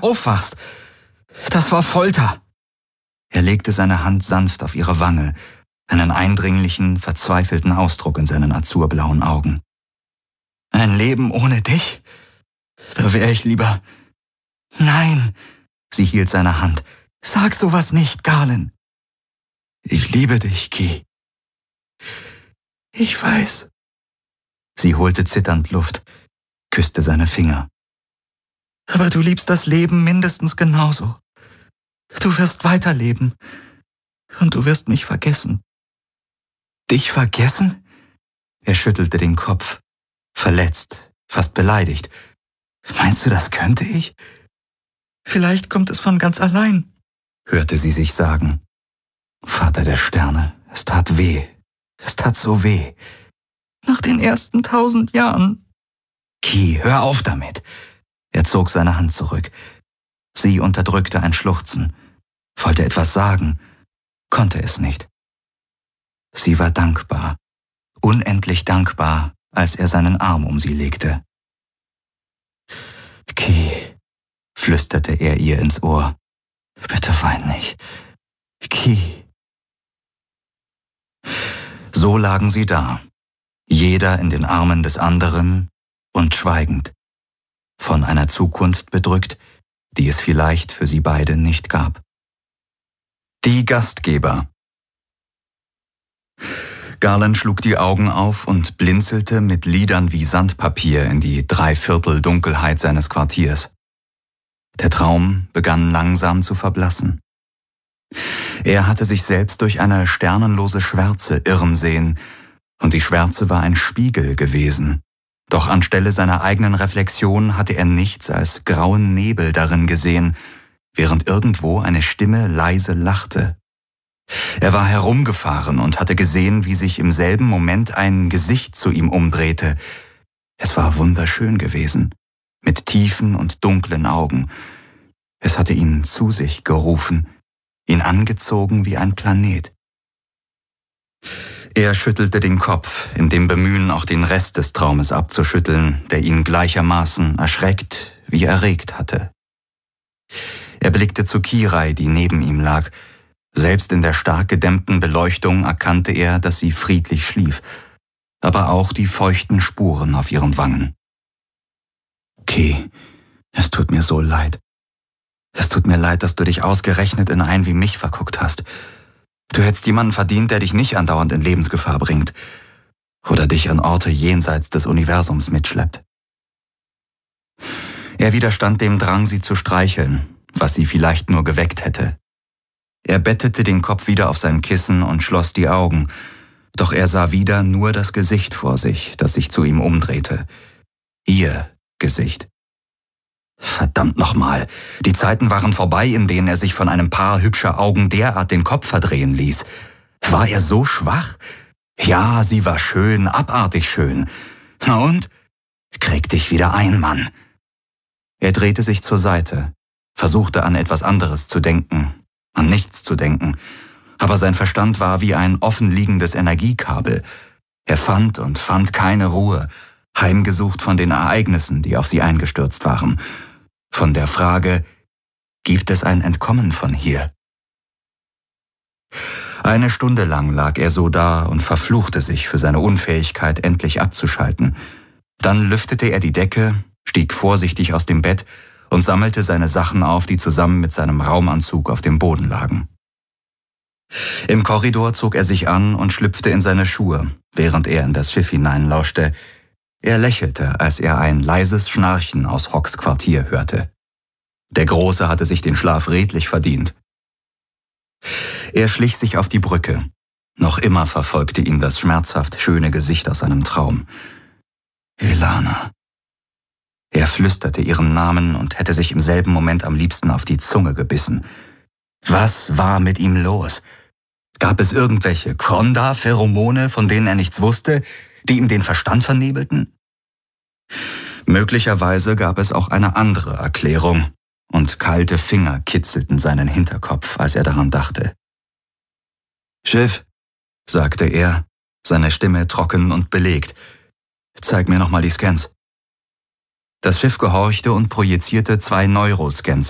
mehr aufwachst. Das war Folter. Er legte seine Hand sanft auf ihre Wange, einen eindringlichen, verzweifelten Ausdruck in seinen azurblauen Augen. Ein Leben ohne dich? Da wäre ich lieber... Nein, sie hielt seine Hand. Sag sowas nicht, Galen. Ich liebe dich, Ki. Ich weiß. Sie holte zitternd Luft, küsste seine Finger. Aber du liebst das Leben mindestens genauso. Du wirst weiterleben. Und du wirst mich vergessen. Dich vergessen? Er schüttelte den Kopf, verletzt, fast beleidigt. Meinst du, das könnte ich? Vielleicht kommt es von ganz allein, hörte sie sich sagen. Vater der Sterne, es tat weh. Es tat so weh. Nach den ersten 1000 Jahren. Ki, hör auf damit. Er zog seine Hand zurück. Sie unterdrückte ein Schluchzen, wollte etwas sagen, konnte es nicht. Sie war dankbar, unendlich dankbar, als er seinen Arm um sie legte. Ki, flüsterte er ihr ins Ohr, bitte wein nicht. Ki. So lagen sie da, jeder in den Armen des anderen und schweigend, von einer Zukunft bedrückt, die es vielleicht für sie beide nicht gab. Die Gastgeber. Galen schlug die Augen auf und blinzelte mit Lidern wie Sandpapier in die 3/4 Dunkelheit seines Quartiers. Der Traum begann langsam zu verblassen. Er hatte sich selbst durch eine sternenlose Schwärze irren sehen, und die Schwärze war ein Spiegel gewesen. Doch anstelle seiner eigenen Reflexion hatte er nichts als grauen Nebel darin gesehen, während irgendwo eine Stimme leise lachte. Er war herumgefahren und hatte gesehen, wie sich im selben Moment ein Gesicht zu ihm umdrehte. Es war wunderschön gewesen, mit tiefen und dunklen Augen. Es hatte ihn zu sich gerufen, ihn angezogen wie ein Planet. Er schüttelte den Kopf, in dem Bemühen, auch den Rest des Traumes abzuschütteln, der ihn gleichermaßen erschreckt wie erregt hatte. Er blickte zu Kirai, die neben ihm lag. Selbst in der stark gedämmten Beleuchtung erkannte er, dass sie friedlich schlief, aber auch die feuchten Spuren auf ihren Wangen. Ki, es tut mir so leid. Es tut mir leid, dass du dich ausgerechnet in einen wie mich verguckt hast. Du hättest jemanden verdient, der dich nicht andauernd in Lebensgefahr bringt oder dich an Orte jenseits des Universums mitschleppt. Er widerstand dem Drang, sie zu streicheln, was sie vielleicht nur geweckt hätte. Er bettete den Kopf wieder auf sein Kissen und schloss die Augen, doch er sah wieder nur das Gesicht vor sich, das sich zu ihm umdrehte. Ihr Gesicht. Verdammt nochmal, die Zeiten waren vorbei, in denen er sich von einem Paar hübscher Augen derart den Kopf verdrehen ließ. War er so schwach? Ja, sie war schön, abartig schön. Na und? Krieg dich wieder ein, Mann. Er drehte sich zur Seite, versuchte an etwas anderes zu denken, an nichts zu denken, aber sein Verstand war wie ein offenliegendes Energiekabel. Er fand und fand keine Ruhe, heimgesucht von den Ereignissen, die auf sie eingestürzt waren. Von der Frage, gibt es ein Entkommen von hier? Eine Stunde lang lag er so da und verfluchte sich für seine Unfähigkeit, endlich abzuschalten. Dann lüftete er die Decke, stieg vorsichtig aus dem Bett und sammelte seine Sachen auf, die zusammen mit seinem Raumanzug auf dem Boden lagen. Im Korridor zog er sich an und schlüpfte in seine Schuhe, während er in das Schiff hineinlauschte. Er lächelte, als er ein leises Schnarchen aus Hocks Quartier hörte. Der Große hatte sich den Schlaf redlich verdient. Er schlich sich auf die Brücke. Noch immer verfolgte ihn das schmerzhaft schöne Gesicht aus seinem Traum. Elana. Er flüsterte ihren Namen und hätte sich im selben Moment am liebsten auf die Zunge gebissen. Was war mit ihm los? Gab es irgendwelche Kronda-Pheromone, von denen er nichts wusste, die ihm den Verstand vernebelten? Möglicherweise gab es auch eine andere Erklärung, und kalte Finger kitzelten seinen Hinterkopf, als er daran dachte. »Schiff«, sagte er, seine Stimme trocken und belegt. »Zeig mir nochmal die Scans.« Das Schiff gehorchte und projizierte 2 Neuroscans